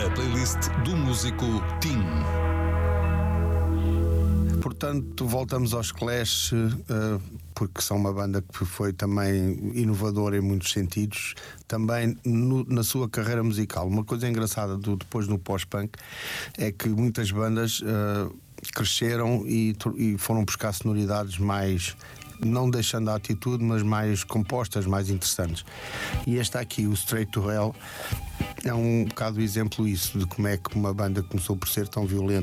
a playlist do músico Tim. Portanto, voltamos aos Clash, porque são uma banda que foi também inovadora em muitos sentidos, também na sua carreira musical. Uma coisa engraçada depois no pós-punk é que muitas bandas cresceram e foram buscar sonoridades mais, não deixando a atitude, mas mais compostas, mais interessantes. E este aqui, o Straight to Hell, é um bocado exemplo isso, de como é que uma banda começou por ser tão violenta